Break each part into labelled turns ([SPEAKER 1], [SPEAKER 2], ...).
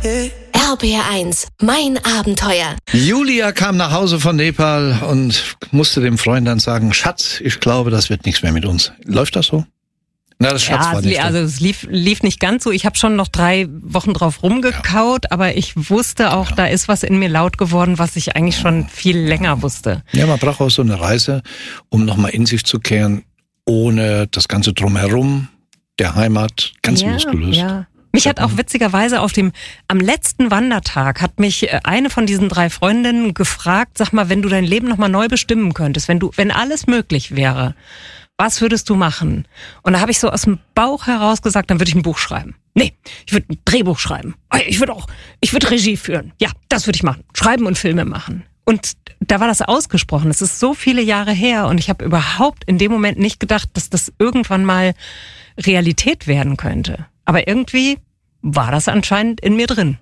[SPEAKER 1] RBR1, mein Abenteuer.
[SPEAKER 2] Julia kam nach Hause von Nepal und musste dem Freund dann sagen, Schatz, ich glaube, das wird nichts mehr mit uns. Läuft das so? Na, das Schatz war nicht.
[SPEAKER 3] Also es lief nicht ganz so. Ich habe schon noch 3 Wochen drauf rumgekaut, aber ich wusste auch, da ist was in mir laut geworden, was ich eigentlich schon viel länger wusste.
[SPEAKER 2] Ja, man braucht auch so eine Reise, um nochmal in sich zu kehren, ohne das Ganze drumherum, der Heimat, ganz losgelöst. Ja.
[SPEAKER 3] Mich hat auch witzigerweise am letzten Wandertag hat mich eine von diesen 3 Freundinnen gefragt, sag mal, wenn du dein Leben nochmal neu bestimmen könntest, wenn alles möglich wäre, was würdest du machen? Und da habe ich so aus dem Bauch heraus gesagt, dann würde ich ein Buch schreiben. Nee, ich würde ein Drehbuch schreiben. Ich würde Regie führen. Ja, das würde ich machen. Schreiben und Filme machen. Und da war das ausgesprochen. Es ist so viele Jahre her und ich habe überhaupt in dem Moment nicht gedacht, dass das irgendwann mal Realität werden könnte. Aber irgendwie war das anscheinend in mir drin.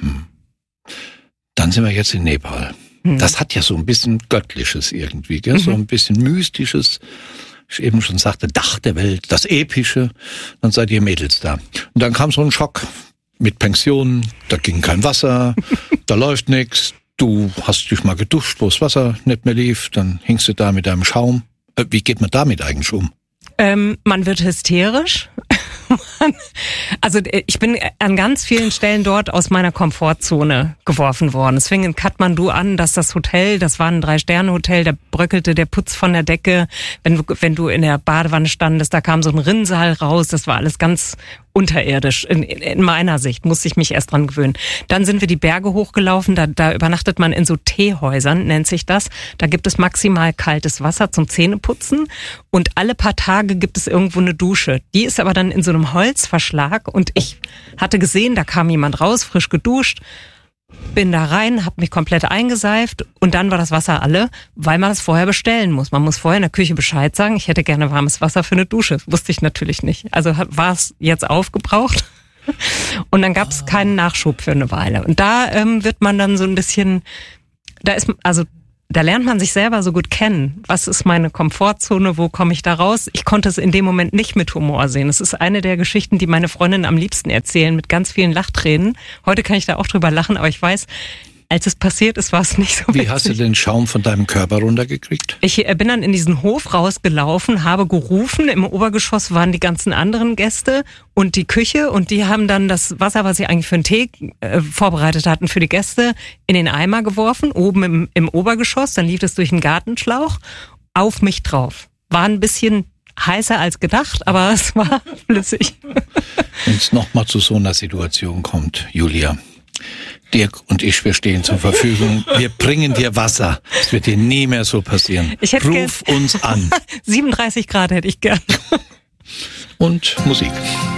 [SPEAKER 2] Dann sind wir jetzt in Nepal. Das hat ja so ein bisschen Göttliches irgendwie, gell? So ein bisschen Mystisches. Ich eben schon sagte, Dach der Welt, das Epische. Dann seid ihr Mädels da. Und dann kam so ein Schock mit Pensionen. Da ging kein Wasser, da läuft nichts. Du hast dich mal geduscht, wo das Wasser nicht mehr lief. Dann hingst du da mit deinem Schaum. Wie geht man damit eigentlich um?
[SPEAKER 3] Man wird hysterisch. Also ich bin an ganz vielen Stellen dort aus meiner Komfortzone geworfen worden. Es fing in Kathmandu an, dass das Hotel, das war ein 3-Sterne-Hotel, da bröckelte der Putz von der Decke. Wenn du in der Badewanne standest, da kam so ein Rinnsal raus. Das war alles ganz unterirdisch. In meiner Sicht musste ich mich erst dran gewöhnen. Dann sind wir die Berge hochgelaufen. Da übernachtet man in so Teehäusern, nennt sich das. Da gibt es maximal kaltes Wasser zum Zähneputzen. Und alle paar Tage gibt es irgendwo eine Dusche. Die ist aber dann in so einem Holzverschlag. Und ich hatte gesehen, da kam jemand raus, frisch geduscht. Bin da rein, habe mich komplett eingeseift und dann war das Wasser alle, weil man das vorher bestellen muss. Man muss vorher in der Küche Bescheid sagen, ich hätte gerne warmes Wasser für eine Dusche. Das wusste ich natürlich nicht. Also war es jetzt aufgebraucht und dann gab es keinen Nachschub für eine Weile. Und da wird man dann so ein bisschen, da lernt man sich selber so gut kennen. Was ist meine Komfortzone? Wo komme ich da raus? Ich konnte es in dem Moment nicht mit Humor sehen. Es ist eine der Geschichten, die meine Freundinnen am liebsten erzählen, mit ganz vielen Lachtränen. Heute kann ich da auch drüber lachen, aber ich weiß, als es passiert ist, war es nicht so witzig.
[SPEAKER 2] Wie hast du den Schaum von deinem Körper runtergekriegt?
[SPEAKER 3] Ich bin dann in diesen Hof rausgelaufen, habe gerufen. Im Obergeschoss waren die ganzen anderen Gäste und die Küche. Und die haben dann das Wasser, was sie eigentlich für einen Tee vorbereitet hatten für die Gäste, in den Eimer geworfen, oben im Obergeschoss. Dann lief es durch den Gartenschlauch auf mich drauf. War ein bisschen heißer als gedacht, aber es war flüssig.
[SPEAKER 2] Wenn es nochmal zu so einer Situation kommt, Julia, Dirk und ich, wir stehen zur Verfügung. Wir bringen dir Wasser. Es wird dir nie mehr so passieren. Ruf uns an.
[SPEAKER 3] 37 Grad hätte ich gern.
[SPEAKER 2] Und Musik.